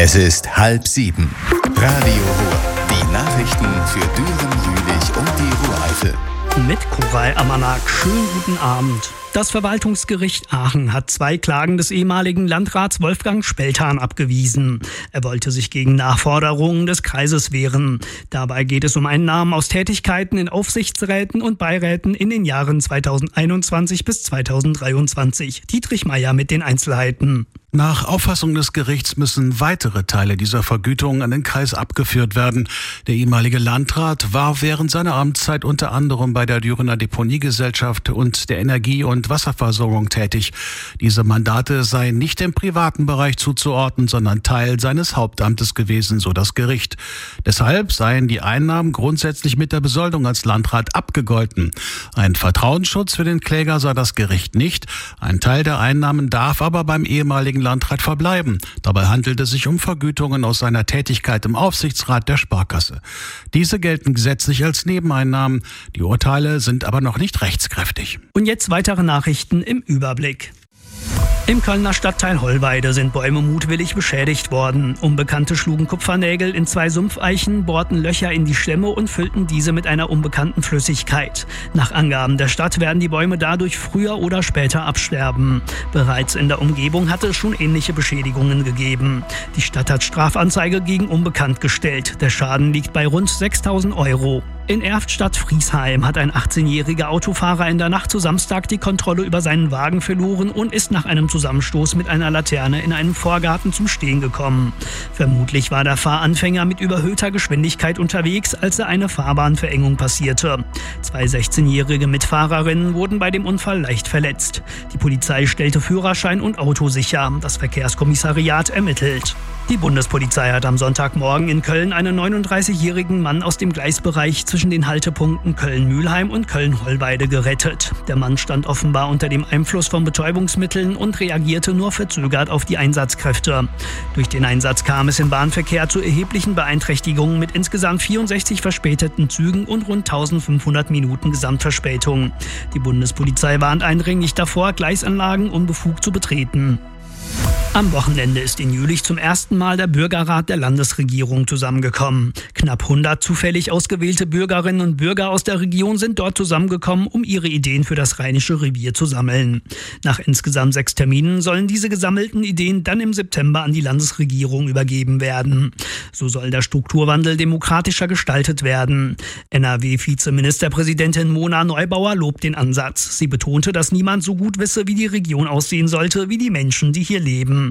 Es ist 6:30. Radio Ruhr. Die Nachrichten für Düren, Jülich und die Ruhr-Eifel. Mit Koray Amanak. Schönen guten Abend. Das Verwaltungsgericht Aachen hat 2 Klagen des ehemaligen Landrats Wolfgang Speltan abgewiesen. Er wollte sich gegen Nachforderungen des Kreises wehren. Dabei geht es um Einnahmen aus Tätigkeiten in Aufsichtsräten und Beiräten in den Jahren 2021 bis 2023. Dietrich Meyer mit den Einzelheiten. Nach Auffassung des Gerichts müssen weitere Teile dieser Vergütung an den Kreis abgeführt werden. Der ehemalige Landrat war während seiner Amtszeit unter anderem bei der Dürener Deponiegesellschaft und der Energie- und Wasserversorgung tätig. Diese Mandate seien nicht dem privaten Bereich zuzuordnen, sondern Teil seines Hauptamtes gewesen, so das Gericht. Deshalb seien die Einnahmen grundsätzlich mit der Besoldung als Landrat abgegolten. Ein Vertrauensschutz für den Kläger sah das Gericht nicht. Ein Teil der Einnahmen darf aber beim ehemaligen Landrat verbleiben. Dabei handelt es sich um Vergütungen aus seiner Tätigkeit im Aufsichtsrat der Sparkasse. Diese gelten gesetzlich als Nebeneinnahmen. Die Urteile sind aber noch nicht rechtskräftig. Und jetzt weitere Nachrichten im Überblick. Im Kölner Stadtteil Hollweide sind Bäume mutwillig beschädigt worden. Unbekannte schlugen Kupfernägel in 2 Sumpfeichen, bohrten Löcher in die Stämme und füllten diese mit einer unbekannten Flüssigkeit. Nach Angaben der Stadt werden die Bäume dadurch früher oder später absterben. Bereits in der Umgebung hatte es schon ähnliche Beschädigungen gegeben. Die Stadt hat Strafanzeige gegen Unbekannt gestellt. Der Schaden liegt bei rund 6.000 €. In Erftstadt-Friesheim hat ein 18-jähriger Autofahrer in der Nacht zu Samstag die Kontrolle über seinen Wagen verloren und ist nach einem Zusammenstoß mit einer Laterne in einem Vorgarten zum Stehen gekommen. Vermutlich war der Fahranfänger mit überhöhter Geschwindigkeit unterwegs, als er eine Fahrbahnverengung passierte. 2 16-jährige Mitfahrerinnen wurden bei dem Unfall leicht verletzt. Die Polizei stellte Führerschein und Auto sicher. Das Verkehrskommissariat ermittelt. Die Bundespolizei hat am Sonntagmorgen in Köln einen 39-jährigen Mann aus dem Gleisbereich zwischen den Haltepunkten Köln-Mülheim und Köln-Hollweide gerettet. Der Mann stand offenbar unter dem Einfluss von Betäubungsmitteln und reagierte nur verzögert auf die Einsatzkräfte. Durch den Einsatz kam es im Bahnverkehr zu erheblichen Beeinträchtigungen mit insgesamt 64 verspäteten Zügen und rund 1500 Minuten Gesamtverspätung. Die Bundespolizei warnt eindringlich davor, Gleisanlagen unbefugt zu betreten. Am Wochenende ist in Jülich zum ersten Mal der Bürgerrat der Landesregierung zusammengekommen. Knapp 100 zufällig ausgewählte Bürgerinnen und Bürger aus der Region sind dort zusammengekommen, um ihre Ideen für das Rheinische Revier zu sammeln. Nach insgesamt 6 Terminen sollen diese gesammelten Ideen dann im September an die Landesregierung übergeben werden. So soll der Strukturwandel demokratischer gestaltet werden. NRW-Vizeministerpräsidentin Mona Neubauer lobt den Ansatz. Sie betonte, dass niemand so gut wisse, wie die Region aussehen sollte, wie die Menschen, die hier leben.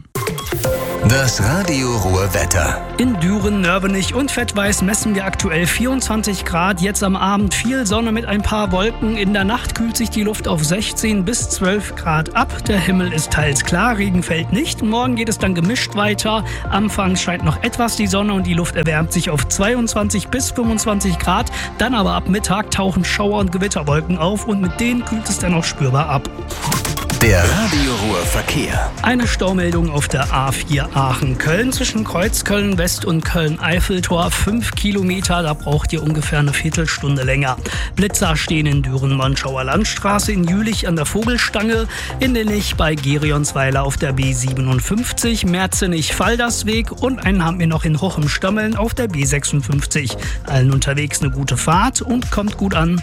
Das Radio Ruhr Wetter. In Düren, Nörvenich und Fettweiß messen wir aktuell 24 Grad. Jetzt am Abend viel Sonne mit ein paar Wolken. In der Nacht kühlt sich die Luft auf 16 bis 12 Grad ab. Der Himmel ist teils klar, Regen fällt nicht. Morgen geht es dann gemischt weiter. Anfangs scheint noch etwas die Sonne und die Luft erwärmt sich auf 22 bis 25 Grad. Dann aber ab Mittag tauchen Schauer und Gewitterwolken auf und mit denen kühlt es dann auch spürbar ab. Der Radio Ruhr Verkehr. Eine Staumeldung auf der A4 Aachen-Köln zwischen Kreuzköln-West und Köln-Eiffeltor. 5 Kilometer, da braucht ihr ungefähr eine Viertelstunde länger. Blitzer stehen in Düren-Monschauer Landstraße, in Jülich an der Vogelstange, in Linnich bei Gerionsweiler auf der B57, Merzenich-Faldersweg und einen haben wir noch in Hochem-Stammeln auf der B56. Allen unterwegs eine gute Fahrt und kommt gut an.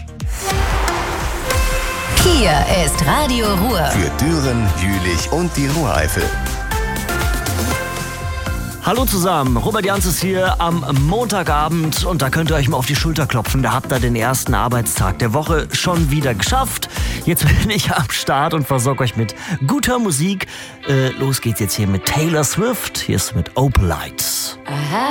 Hier ist Radio Ruhr. Für Düren, Jülich und die Ruhr-Eifel. Hallo zusammen, Robert Janzes hier am Montagabend und da könnt ihr euch mal auf die Schulter klopfen. Da habt ihr den ersten Arbeitstag der Woche schon wieder geschafft. Jetzt bin ich am Start und versorge euch mit guter Musik. Los geht's jetzt hier mit Taylor Swift. Hier ist mit Opal Lights.